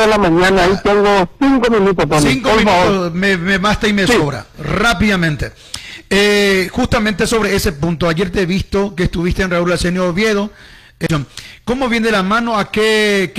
la mañana, ahí tengo 5 minutos, Tony. 5 minutos, me basta y me sobra. Rápidamente. Justamente sobre ese punto, ayer te he visto que estuviste en Raúl Arsenio Oviedo. ¿Cómo viene de la mano a qué